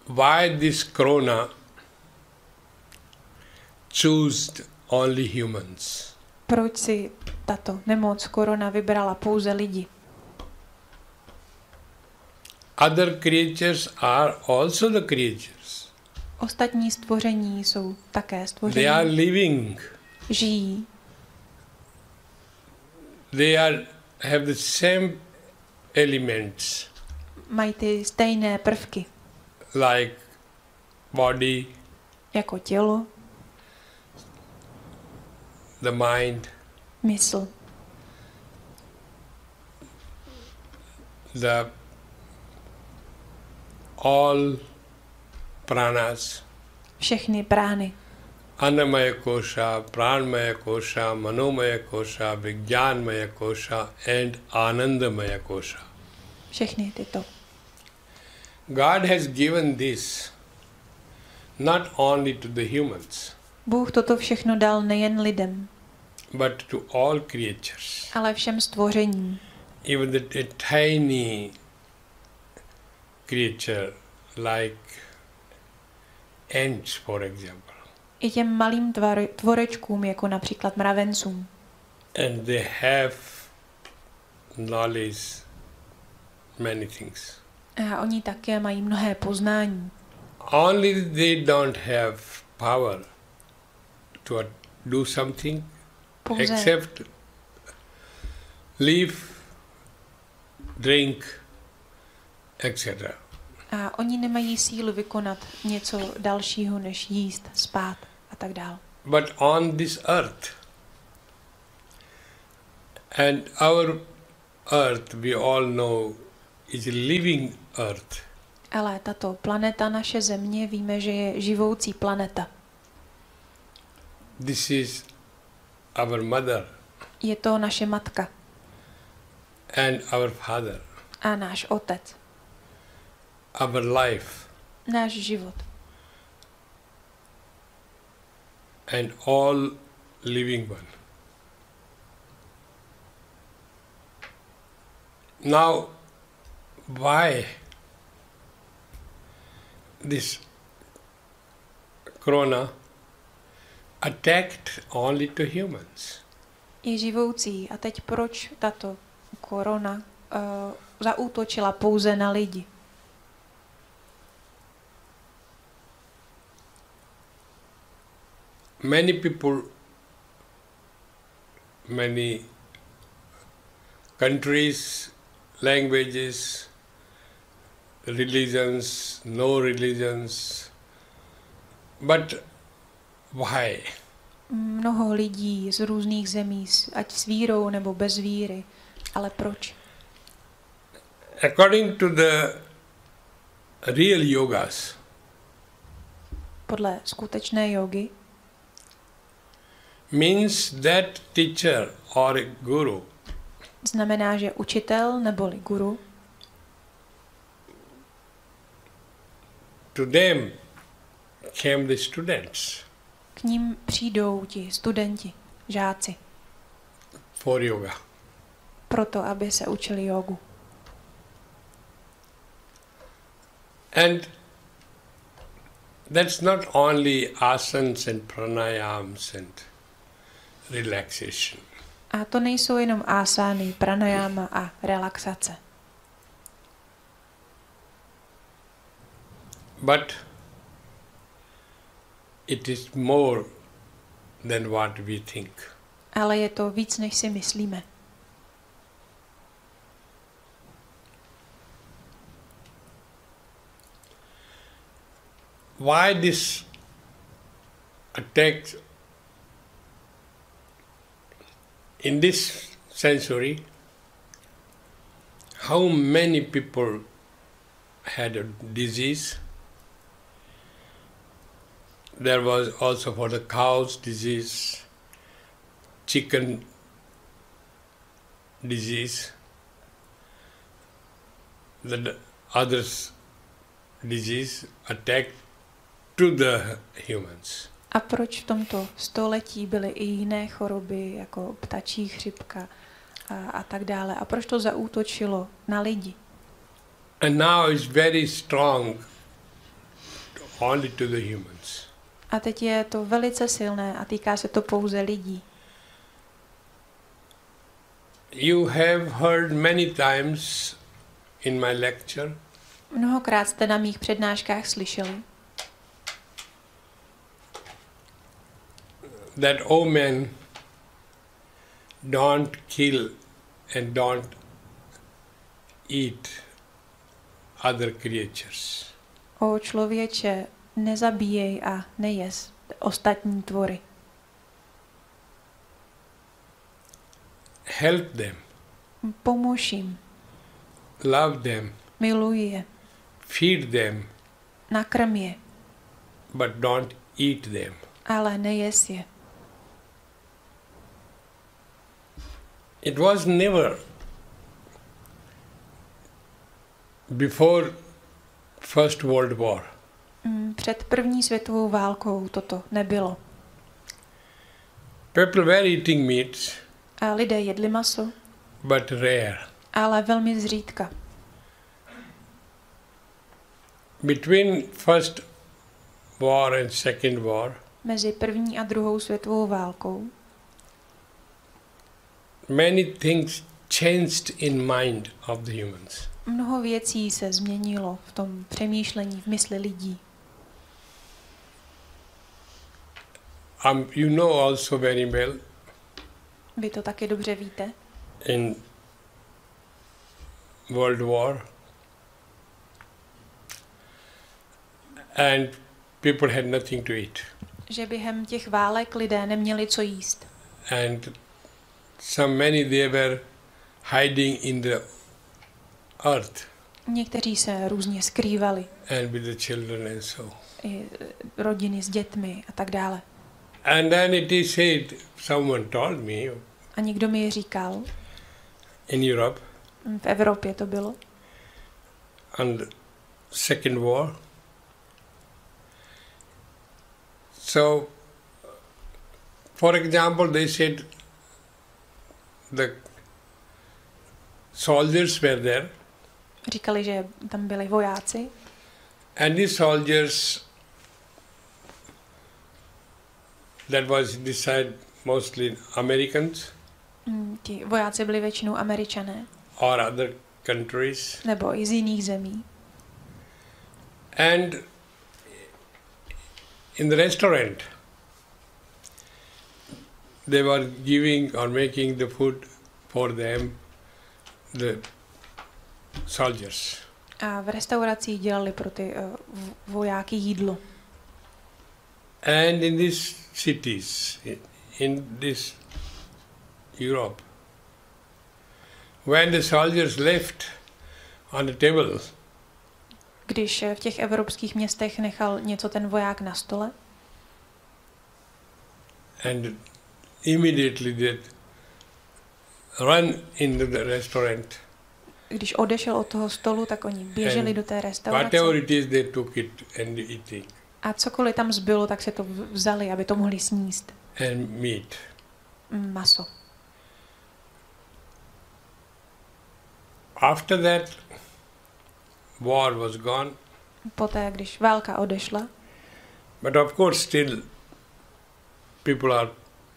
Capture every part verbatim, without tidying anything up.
why this corona chose only humans. Proč si tato nemoc korona vybrala pouze lidi? Other creatures are also the creatures. Ostatní stvoření jsou také stvoření. They are living. Žijí. They are have the same elements. Mají ty stejné prvky. Like body, jako tělo, the mind, mysl, the all pranas, všechny prány, annamaya kosha, pranmaya kosha, manomaya kosha, vijnanmaya kosha and anandamaya kosha. Všechny tyto. God has given this not only to the humans, Bůh toto všechno dal nejen lidem, but to all creatures. ale všem stvořením. Even the, the tiny creature like ants, for example. I těm malým tvar, tvorečkům, jako například mravencům. And they have knowledge, many things. A oni také mají mnohé poznání. Only they don't have power to do something Pouze, except live, drink, et cetera. a oni nemají sílu vykonat něco dalšího, než jíst, spát a tak dále. But on this earth, and our earth, we all know, is a living earth. Ale tato planeta, naše země, víme, že je živoucí planeta. This is our mother Je to naše matka and our father, a náš otec, our life náš život and all living one. Now, why this corona attacked only to humans? je živoucí. A teď proč tato korona uh, zaútočila pouze na lidi? Many people, many countries, languages, religions, no religions, but why? Mnoho lidí z různých zemí, ať s vírou nebo bez víry. Ale proč? According to the real yogas, Podle skutečné jogy means that teacher or a guru znamená, že učitel neboli guru to them came the students k ním přijdou ti studenti, žáci, for yoga. proto, aby se učili jogu. And that's not only asanas and pranayams and relaxation. A to nejsou jenom asány, pranayama a relaxace. But it is more than what we think. Ale je to víc, než si myslíme. Why this attack in this century? How many people had a disease? There was also for the cows disease, chicken disease, the others disease attacked to the humans. A proč v tomto století byly i jiné choroby, jako ptačí chřipka a, a tak dále? A proč to zaútočilo na lidi? And now it's very strong only to the humans. A teď je to velice silné a týká se to pouze lidí. You have heard many times in my lecture Mnohokrát jste na mých přednáškách slyšeli, that all men don't kill and don't eat other creatures. o člověče nezabíjej a nejez ostatní tvory. Help them, Pomůž jim, love them, miluj je, feed them, nakrm je, but don't eat them. ale nejez je. It was never before First World War. Mm, Před první světovou válkou toto nebylo. People were eating meats, A lidé jedli maso, but rare. ale velmi zřídka. Between First War and Second War, Mezi první a druhou světovou válkou many things changed in mind of the humans. mnoho věcí se změnilo v tom přemýšlení, v mysli lidí. Um, you know also very well Vy to taky dobře víte. in World War, and people had nothing to eat, Že během těch válek lidé neměli co jíst. and some many they were hiding in the earth Někteří se různě skrývali, and with the children and so. i e, rodiny s dětmi a tak dále. And then it is said, someone told me A někdo mi říkal, in Europe, v Evropě to bylo, on the Second War. So, for example, they said the soldiers were there, říkali, že tam byli vojáci and these soldiers, that was decided mostly Americans Mm, ti vojáci byli většinou Američané, or other countries, nebo i z jiných zemí. and in the restaurant, they were giving or making the food for them, the soldiers. A v restauracích dělali pro ty uh, vojáky jídlo. And in these cities, in, in this Europe, when the soldiers left on the table, Když v těch evropských městech nechal něco ten voják na stole, and immediately they run into the restaurant, když odešel od toho stolu, tak oni běželi and do té whatever restaurace it is, they took it and eating a cokoliv tam zbylo, tak si to vzali, aby to mohli sníst. and meat. Mm, Maso. After that, war was gone, Poté, když válka odešla, but of course still people are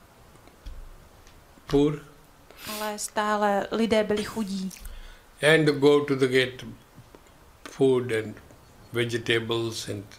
poor ale stále lidé byli chudí and to go to the get food and vegetables and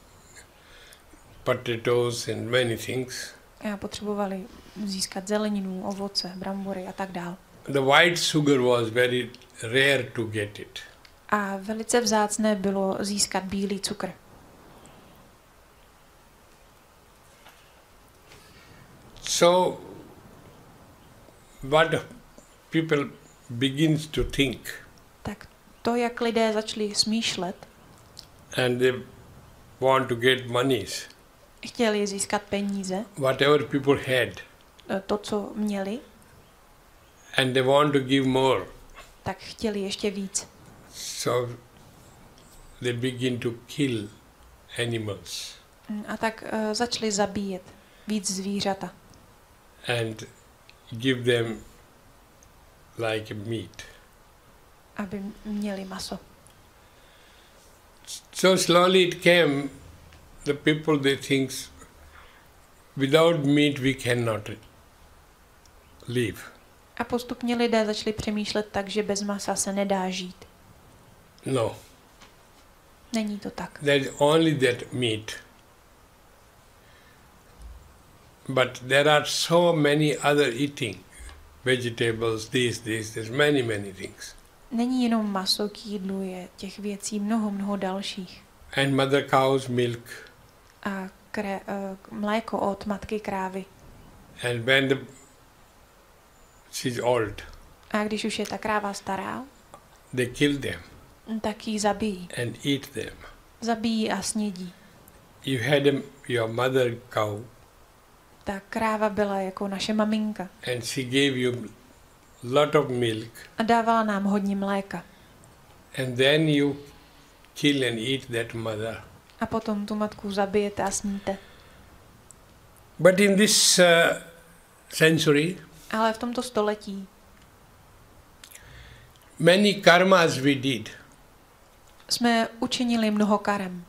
potatoes and many things. a potřebovali získat zeleninu, ovoce, brambory a tak dál. The white sugar was very rare to get it. A velice vzácné bylo získat bílý cukr. So what people begins to think, Tak to, jak lidé začali smýšlet, and they want to get monies, chtěli získat peníze, whatever people had, to, co měli, and they want to give more. tak chtěli ještě víc. So they begin to kill animals A tak uh, začali zabíjet víc zvířata and give them like meat. aby měli maso. So slowly it came the people they think without meat we cannot live. A postupně lidé začali přemýšlet tak, že bez masa se nedá žít. No. Není to tak. There is only that meat. But there are so many other eating. Vegetables, this, this, there's many, many things. Není jenom maso k jídlu, je těch věcí mnoho, mnoho dalších. And mother cow's milk. A kré, uh, mléko od matky krávy. And when the, she's old, A když už je ta kráva stará, they kill them tak ji zabijí. and eat them. Zabijí a snědí. You had a, your mother cow Ta kráva byla jako naše maminka and she gave you lot of milk a dávala nám hodně mléka. and then you kill and eat that mother. A potom tu matku zabijete a sníte. But in this uh, century, Ale v tomto století many karmas we did. jsme učinili mnoho karem.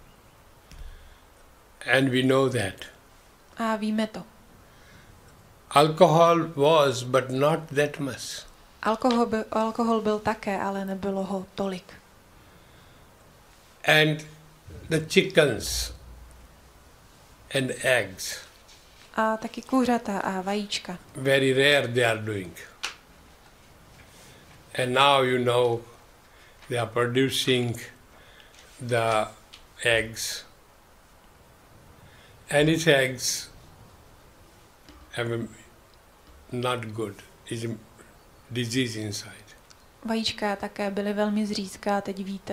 And we know that. A víme to. Alcohol was, but not that much. Alkohol, by, alkohol byl také, ale nebylo ho tolik. And the chickens and eggs, A taky kuřata a vajíčka. very rare they are doing. And now you know they are producing the eggs. And its eggs have a not good. It's a disease inside. Vajíčka také byly velmi zřídká, teď víte,